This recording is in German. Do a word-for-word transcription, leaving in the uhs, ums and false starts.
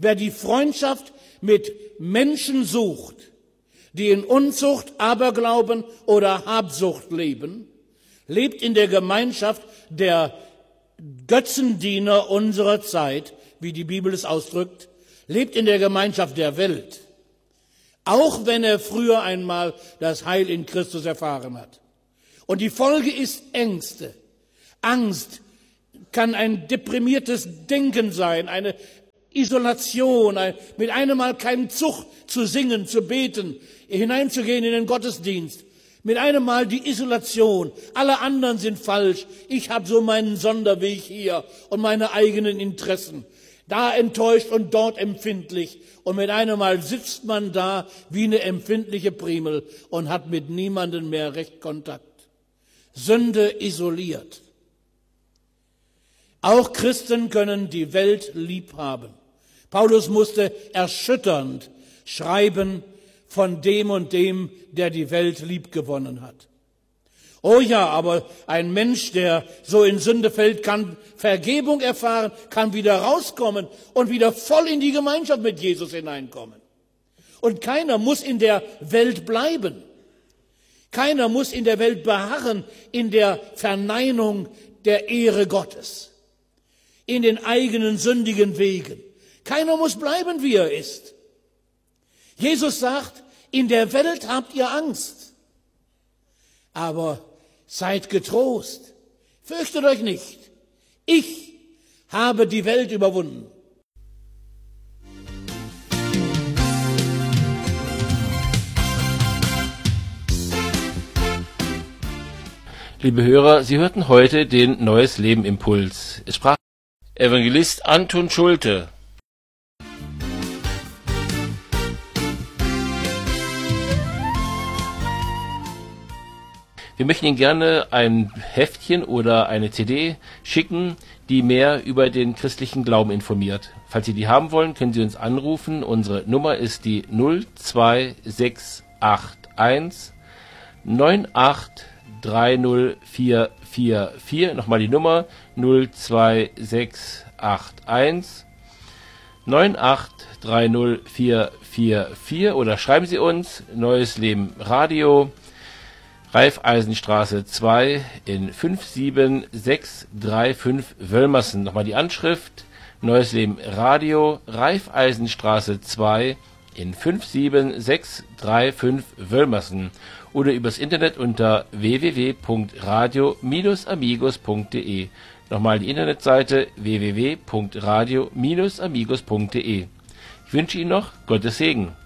Wer die Freundschaft mit Menschen sucht, die in Unzucht, Aberglauben oder Habsucht leben, lebt in der Gemeinschaft der Götzendiener unserer Zeit, wie die Bibel es ausdrückt, lebt in der Gemeinschaft der Welt, auch wenn er früher einmal das Heil in Christus erfahren hat. Und die Folge ist Ängste. Angst kann ein deprimiertes Denken sein, eine Isolation, ein, mit einem Mal keinen Zug zu singen, zu beten, hineinzugehen in den Gottesdienst. Mit einem Mal die Isolation. Alle anderen sind falsch. Ich habe so meinen Sonderweg hier und meine eigenen Interessen. Da enttäuscht und dort empfindlich. Und mit einem Mal sitzt man da wie eine empfindliche Primel und hat mit niemandem mehr recht Kontakt. Sünde isoliert. Auch Christen können die Welt lieb haben. Paulus musste erschütternd schreiben von dem und dem, der die Welt lieb gewonnen hat. Oh ja, aber ein Mensch, der so in Sünde fällt, kann Vergebung erfahren, kann wieder rauskommen und wieder voll in die Gemeinschaft mit Jesus hineinkommen. Und keiner muss in der Welt bleiben. Keiner muss in der Welt beharren, in der Verneinung der Ehre Gottes, in den eigenen sündigen Wegen. Keiner muss bleiben, wie er ist. Jesus sagt, in der Welt habt ihr Angst, aber seid getrost, fürchtet euch nicht. Ich habe die Welt überwunden. Liebe Hörer, Sie hörten heute den Neues Leben Impuls. Es sprach Evangelist Anton Schulte. Wir möchten Ihnen gerne ein Heftchen oder eine C D schicken, die mehr über den christlichen Glauben informiert. Falls Sie die haben wollen, können Sie uns anrufen. Unsere Nummer ist die null zwei sechs acht eins neun acht drei null vier vier vier. Nochmal die Nummer null zwei sechs acht eins neun acht drei null vier vier vier oder schreiben Sie uns Neues Leben Radio, Raiffeisenstraße zwei in fünf sieben sechs drei fünf Wölmersen. Nochmal die Anschrift Neues Leben Radio, Raiffeisenstraße zwei in fünf sieben sechs drei fünf Wölmersen oder übers Internet unter w w w punkt radio Bindestrich amigos punkt de. Nochmal die Internetseite w w w punkt radio Bindestrich amigos punkt de. Ich wünsche Ihnen noch Gottes Segen.